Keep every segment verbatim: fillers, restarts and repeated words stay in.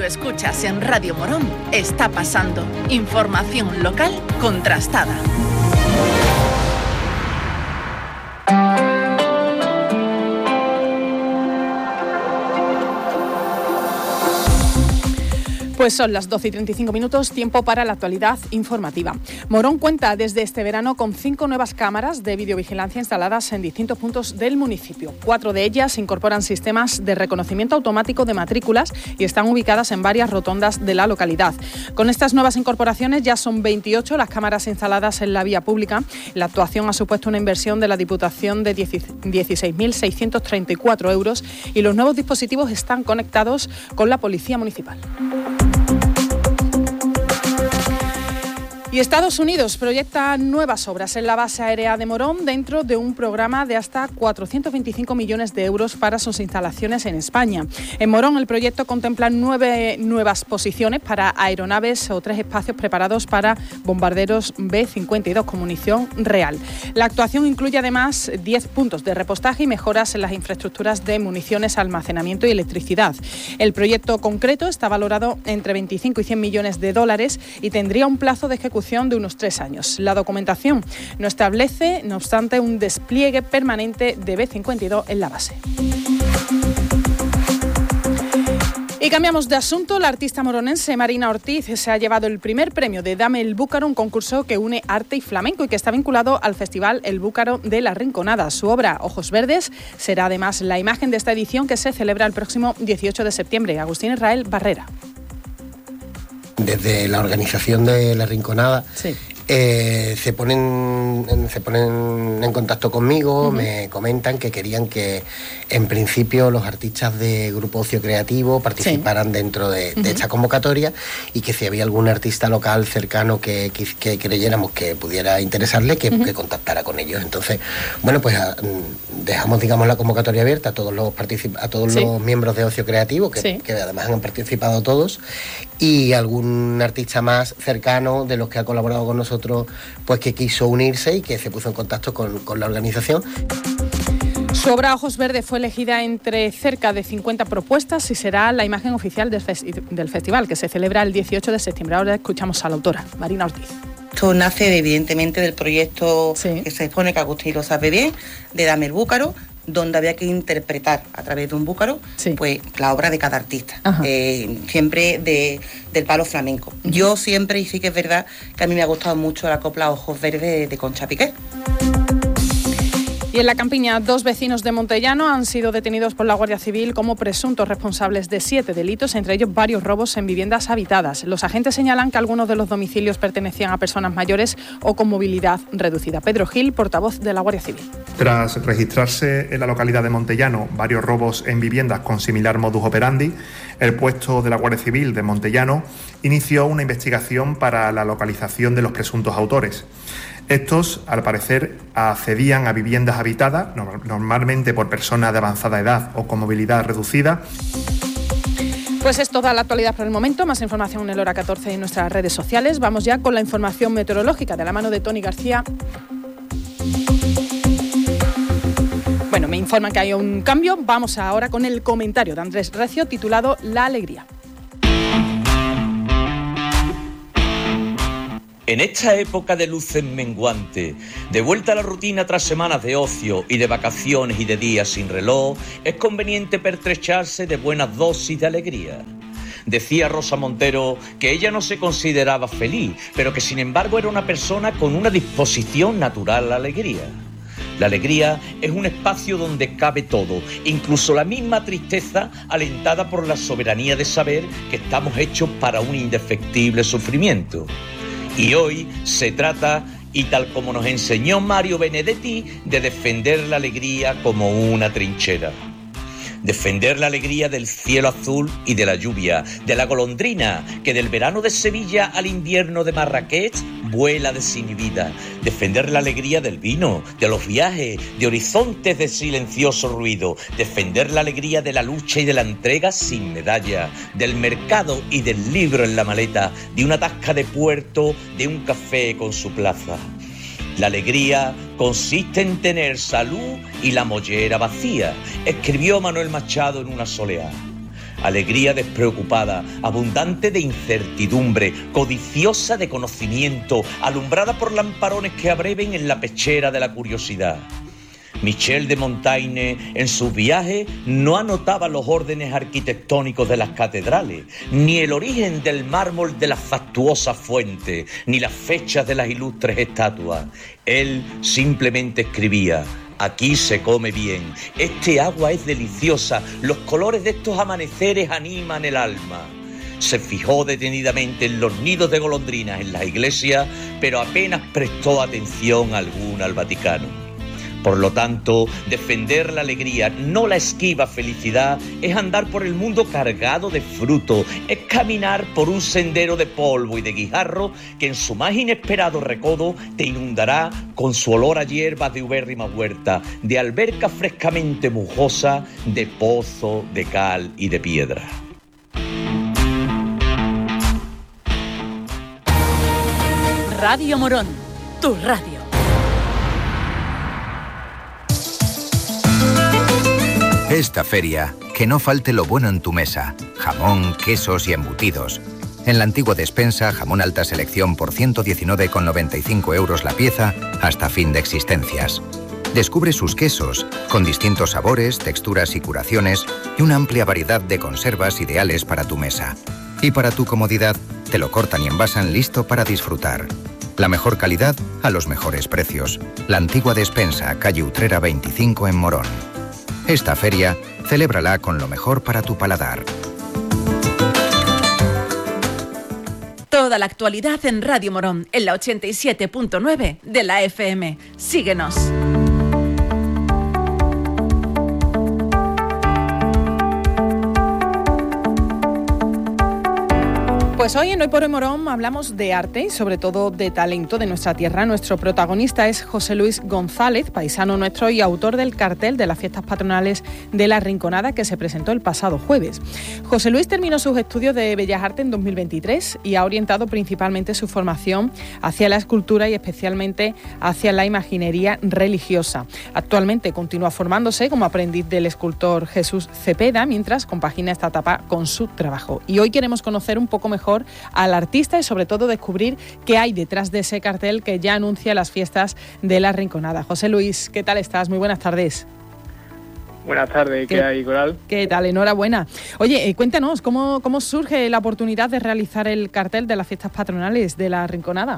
lo escuchas en Radio Morón, está pasando. Información local contrastada. Pues son las doce y treinta y cinco minutos, tiempo para la actualidad informativa. Morón cuenta desde este verano con cinco nuevas cámaras de videovigilancia instaladas en distintos puntos del municipio. Cuatro de ellas incorporan sistemas de reconocimiento automático de matrículas y están ubicadas en varias rotondas de la localidad. Con estas nuevas incorporaciones ya son veintiocho las cámaras instaladas en la vía pública. La actuación ha supuesto una inversión de la Diputación de dieciséis mil seiscientos treinta y cuatro euros y los nuevos dispositivos están conectados con la Policía Municipal. Y Estados Unidos proyecta nuevas obras en la base aérea de Morón dentro de un programa de hasta cuatrocientos veinticinco millones de euros para sus instalaciones en España. En Morón el proyecto contempla nueve nuevas posiciones para aeronaves o tres espacios preparados para bombarderos B cincuenta y dos con munición real. La actuación incluye además diez puntos de repostaje y mejoras en las infraestructuras de municiones, almacenamiento y electricidad. El proyecto concreto está valorado entre veinticinco y cien millones de dólares y tendría un plazo de ejecución de unos tres años. La documentación no establece, no obstante, un despliegue permanente de B cincuenta y dos en la base. Y cambiamos de asunto. La artista moronense Marina Ortiz se ha llevado el primer premio de Dame el Búcaro, un concurso que une arte y flamenco y que está vinculado al Festival El Búcaro de la Rinconada. Su obra, Ojos Verdes, será además la imagen de esta edición que se celebra el próximo dieciocho de septiembre. Agustín Israel Barrera. Desde la organización de La Rinconada sí. eh, se ponen se ponen en contacto conmigo, uh-huh. me comentan que querían que en principio los artistas de Grupo Ocio Creativo participaran sí. dentro de, de uh-huh. esta convocatoria y que si había algún artista local cercano que, que, que creyéramos que pudiera interesarle, que, uh-huh. que contactara con ellos. Entonces, bueno, pues a, dejamos, digamos, la convocatoria abierta a todos los particip- a todos sí. los miembros de Ocio Creativo, que, sí. que además han participado todos, y algún artista más cercano de los que ha colaborado con nosotros, pues que quiso unirse y que se puso en contacto con, con la organización. Su obra Ojos Verdes fue elegida entre cerca de cincuenta propuestas y será la imagen oficial del, festi- del festival, que se celebra el dieciocho de septiembre. Ahora escuchamos a la autora, Marina Ortiz. Esto nace evidentemente del proyecto sí. que se expone, que Agustín lo sabe bien, de Dame el Búcaro, donde había que interpretar a través de un búcaro sí. pues la obra de cada artista, eh, siempre de, del palo flamenco. Uh-huh. Yo siempre, y sí que es verdad, que a mí me ha gustado mucho la copla Ojos Verdes de, de Concha Piqué. Y en la campiña, dos vecinos de Montellano han sido detenidos por la Guardia Civil como presuntos responsables de siete delitos, entre ellos varios robos en viviendas habitadas. Los agentes señalan que algunos de los domicilios pertenecían a personas mayores o con movilidad reducida. Pedro Gil, portavoz de la Guardia Civil. Tras registrarse en la localidad de Montellano varios robos en viviendas con similar modus operandi, el puesto de la Guardia Civil de Montellano inició una investigación para la localización de los presuntos autores. Estos, al parecer, accedían a viviendas habitadas, normalmente por personas de avanzada edad o con movilidad reducida. Pues es toda la actualidad por el momento. Más información en el Hora catorce en nuestras redes sociales. Vamos ya con la información meteorológica de la mano de Tony García. Bueno, me informan que hay un cambio. Vamos ahora con el comentario de Andrés Recio titulado La alegría. En esta época de luces menguantes, de vuelta a la rutina tras semanas de ocio y de vacaciones y de días sin reloj, es conveniente pertrecharse de buenas dosis de alegría. Decía Rosa Montero que ella no se consideraba feliz, pero que sin embargo era una persona con una disposición natural a la alegría. La alegría es un espacio donde cabe todo, incluso la misma tristeza alentada por la soberanía de saber que estamos hechos para un indefectible sufrimiento. Y hoy se trata, y tal como nos enseñó Mario Benedetti, de defender la alegría como una trinchera. Defender la alegría del cielo azul y de la lluvia, de la golondrina que del verano de Sevilla al invierno de Marrakech vuela desinhibida. Defender la alegría del vino, de los viajes, de horizontes de silencioso ruido. Defender la alegría de la lucha y de la entrega sin medalla, del mercado y del libro en la maleta, de una tasca de puerto, de un café con su plaza. La alegría consiste en tener salud y la mollera vacía, escribió Manuel Machado en una soleá. Alegría despreocupada, abundante de incertidumbre, codiciosa de conocimiento, alumbrada por lamparones que abreven en la pechera de la curiosidad. Michel de Montaigne, en sus viajes, no anotaba los órdenes arquitectónicos de las catedrales, ni el origen del mármol de las fastuosas fuentes, ni las fechas de las ilustres estatuas. Él simplemente escribía: aquí se come bien, este agua es deliciosa, los colores de estos amaneceres animan el alma. Se fijó detenidamente en los nidos de golondrinas en las iglesias, pero apenas prestó atención alguna al Vaticano. Por lo tanto, defender la alegría, no la esquiva felicidad, es andar por el mundo cargado de fruto, es caminar por un sendero de polvo y de guijarro que en su más inesperado recodo te inundará con su olor a hierbas de ubérrima huerta, de alberca frescamente mujosa, de pozo, de cal y de piedra. Radio Morón, tu radio. Esta feria, que no falte lo bueno en tu mesa. Jamón, quesos y embutidos. En la antigua despensa, jamón alta selección por ciento diecinueve con noventa y cinco euros la pieza hasta fin de existencias. Descubre sus quesos, con distintos sabores, texturas y curaciones, y una amplia variedad de conservas ideales para tu mesa. Y para tu comodidad, te lo cortan y envasan listo para disfrutar. La mejor calidad a los mejores precios. La antigua despensa, calle Utrera veinticinco en Morón. Esta feria, celébrala con lo mejor para tu paladar. Toda la actualidad en Radio Morón, en la ochenta y siete punto nueve de la F M. Síguenos. Pues hoy en Hoy por Hoy Morón hablamos de arte y sobre todo de talento de nuestra tierra. Nuestro protagonista es José Luis González, paisano nuestro y autor del cartel de las fiestas patronales de La Rinconada que se presentó el pasado jueves. José Luis terminó sus estudios de Bellas Artes en dos mil veintitrés y ha orientado principalmente su formación hacia la escultura y especialmente hacia la imaginería religiosa. Actualmente continúa formándose como aprendiz del escultor Jesús Cepeda mientras compagina esta etapa con su trabajo. Y hoy queremos conocer un poco mejor al artista y sobre todo descubrir qué hay detrás de ese cartel que ya anuncia las fiestas de La Rinconada. José Luis, ¿qué tal estás? Muy buenas tardes. Buenas tardes, ¿qué, ¿Qué hay, Coral? ¿Qué tal? Enhorabuena. Oye, eh, cuéntanos, ¿cómo, ¿cómo surge la oportunidad de realizar el cartel de las fiestas patronales de La Rinconada?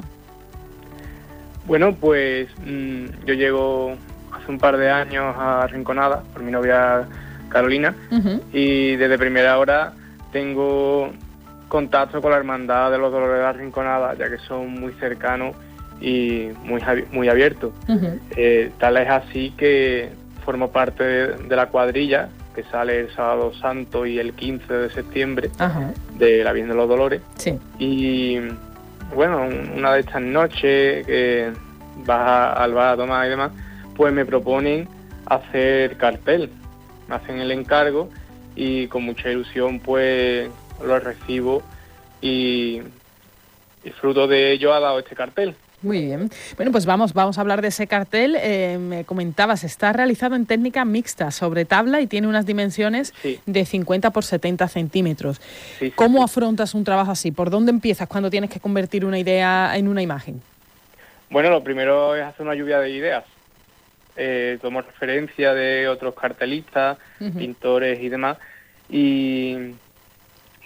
Bueno, pues mmm, yo llego hace un par de años a Rinconada por mi novia Carolina, uh-huh. y desde primera hora tengo contacto con la Hermandad de los Dolores de La Rinconada, ya que son muy cercanos y muy, muy abiertos. Uh-huh. Eh, tal es así que formo parte de, de la cuadrilla que sale el sábado santo y el quince de septiembre, uh-huh. de la Virgen de los Dolores. Sí. Y bueno, una de estas noches que vas al bar a tomar y demás, pues me proponen hacer cartel, me hacen el encargo y con mucha ilusión pues lo recibo y, y fruto de ello ha dado este cartel. Muy bien. Bueno, pues vamos, vamos a hablar de ese cartel. Eh, me comentabas, está realizado en técnica mixta, sobre tabla y tiene unas dimensiones sí. de cincuenta por setenta centímetros. Sí, sí, ¿Cómo sí. afrontas un trabajo así? ¿Por dónde empiezas cuando tienes que convertir una idea en una imagen? Bueno, lo primero es hacer una lluvia de ideas. Eh, tomo referencia de otros cartelistas, uh-huh. pintores y demás, y